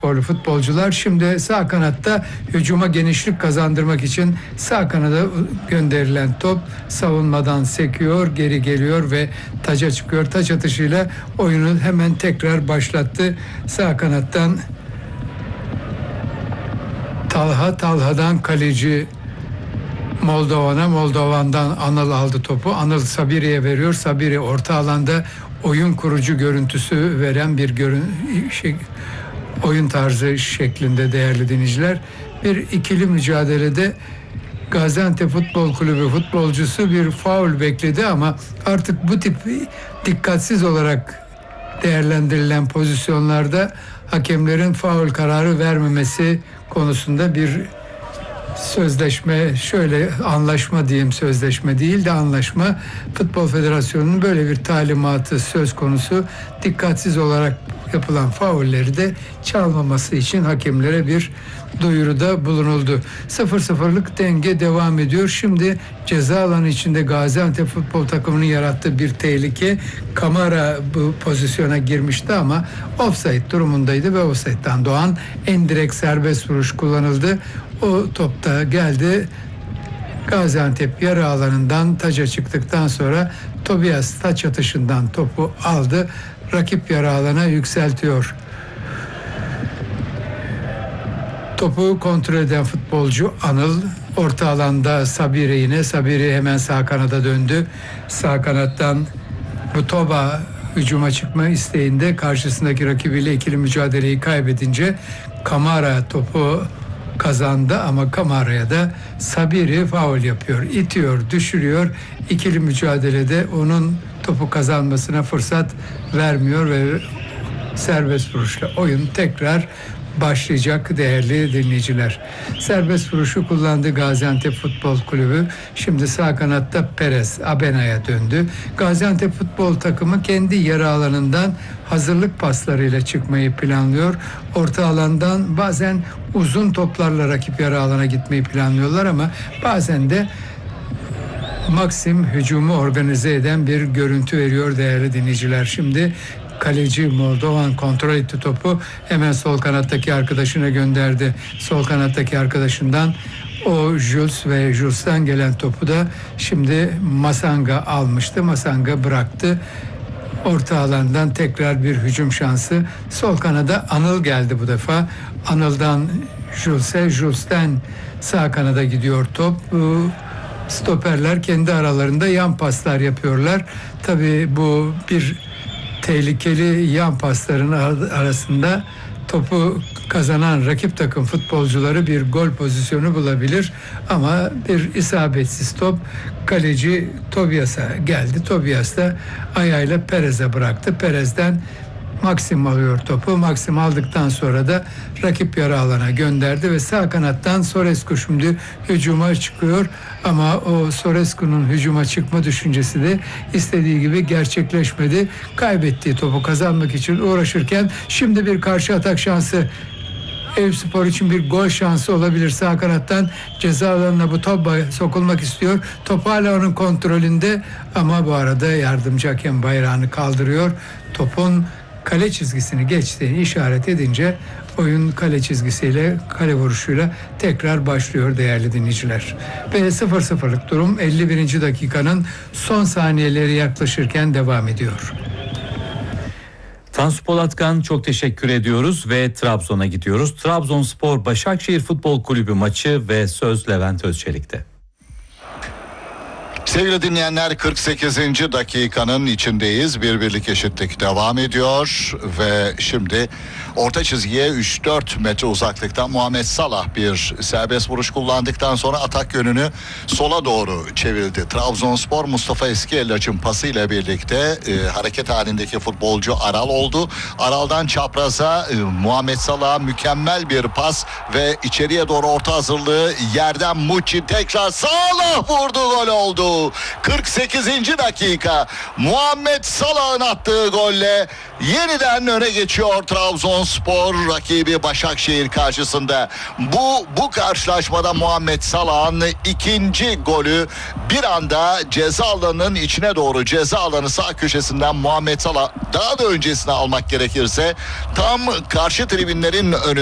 futbolcular şimdi sağ kanatta hücuma genişlik kazandırmak için sağ kanada gönderilen top savunmadan sekiyor, geri geliyor ve taca çıkıyor. Taç atışıyla oyunu hemen tekrar başlattı. Sağ kanattan Talha'dan kaleci Moldovan'dan Anıl aldı topu. Anıl Sabiri'ye veriyor. Sabiri orta alanda oyun kurucu görüntüsü veren bir oyun tarzı şeklinde değerli dinleyiciler. Bir ikili mücadelede Gaziantep Futbol Kulübü futbolcusu bir faul bekledi ama artık bu tip dikkatsiz olarak değerlendirilen pozisyonlarda hakemlerin faul kararı vermemesi konusunda bir anlaşma diyeyim, sözleşme değil de anlaşma. Futbol Federasyonu'nun böyle bir talimatı söz konusu. Dikkatsiz olarak yapılan faulleri de çalmaması için hakemlere bir duyuruda bulunuldu. 0-0'lık denge devam ediyor. Şimdi ceza alanı içinde Gaziantep futbol takımının yarattığı bir tehlike. Kamara bu pozisyona girmişti ama offside durumundaydı ve offside'dan doğan endirekt serbest vuruş kullanıldı. O topta geldi. Gaziantep yarı alanından taca çıktıktan sonra Tobias taç atışından topu aldı. Rakip yarı alana yükseltiyor. Topu kontrol eden futbolcu Anıl. Orta alanda Sabiri yine. Sabiri hemen sağ kanada döndü. Sağ kanattan Butoba hücuma çıkma isteğinde karşısındaki rakibiyle ikili mücadeleyi kaybedince Kamara topu kazandı ama Kamara'ya da Sabiri faul yapıyor. İtiyor, düşürüyor. İkili mücadelede onun topu kazanmasına fırsat vermiyor ve serbest vuruşla oyun tekrar başlayacak değerli dinleyiciler. Serbest vuruşu kullandı Gaziantep Futbol Kulübü. Şimdi sağ kanatta Perez Abena'ya döndü. Gaziantep futbol takımı kendi yarı alanından hazırlık paslarıyla çıkmayı planlıyor. Orta alandan bazen uzun toplarla rakip yarı alana gitmeyi planlıyorlar ama bazen de Maxim hücumu organize eden bir görüntü veriyor değerli dinleyiciler. Şimdi kaleci Moldovan kontrol etti topu. Hemen sol kanattaki arkadaşına gönderdi. Sol kanattaki arkadaşından o Jules ve Jules'tan gelen topu da şimdi Masanga almıştı. Masanga bıraktı. Orta alandan tekrar bir hücum şansı. Sol kanada Anıl geldi bu defa. Anıl'dan Jules'e, Jules'ten sağ kanada gidiyor top. Stoperler kendi aralarında yan paslar yapıyorlar. Tabii bu bir tehlikeli yan pasların arasında topu kazanan rakip takım futbolcuları bir gol pozisyonu bulabilir. Ama bir isabetsiz top kaleci Tobias'a geldi. Tobias da ayağıyla Perez'e bıraktı. Perez'den Maxim alıyor topu. Maxim aldıktan sonra da rakip yarı alana gönderdi ve sağ kanattan Sorescu şimdi hücuma çıkıyor. Ama o Sorescu'nun hücuma çıkma düşüncesi de istediği gibi gerçekleşmedi. Kaybettiği topu kazanmak için uğraşırken şimdi bir karşı atak şansı. Eyüpspor için bir gol şansı olabilir. Sağ kanattan ceza alanına bu top sokulmak istiyor. Top hala onun kontrolünde ama bu arada yardımcı hakem bayrağını kaldırıyor. Topun kale çizgisini geçtiğini işaret edince oyun kale çizgisiyle, kale vuruşuyla tekrar başlıyor değerli dinleyiciler. Ve 0-0'lık durum 51. dakikanın son saniyeleri yaklaşırken devam ediyor. Tansu Polatkan, çok teşekkür ediyoruz ve Trabzon'a gidiyoruz. Trabzonspor Başakşehir Futbol Kulübü maçı ve söz Levent Özçelik'te. Sevgili dinleyenler, 48. dakikanın içindeyiz. Birlik eşitlik devam ediyor ve şimdi orta çizgiye 3-4 metre uzaklıktan Muhammed Salah bir serbest vuruş kullandıktan sonra atak yönünü sola doğru çevirdi. Trabzonspor Mustafa Eskiellaç'ın pasıyla birlikte hareket halindeki futbolcu Aral oldu. Aral'dan çapraza Muhammed Salah'a mükemmel bir pas ve içeriye doğru orta hazırlığı yerden Muçi tekrar Salah vurdu, gol oldu. oldu. 48. dakika Muhammed Salah'ın attığı golle yeniden öne geçiyor Trabzonspor rakibi Başakşehir karşısında. Bu karşılaşmada Muhammed Salah'ın ikinci golü bir anda ceza alanının içine doğru, ceza alanı sağ köşesinden Muhammed Salah, daha da öncesine almak gerekirse tam karşı tribünlerin önü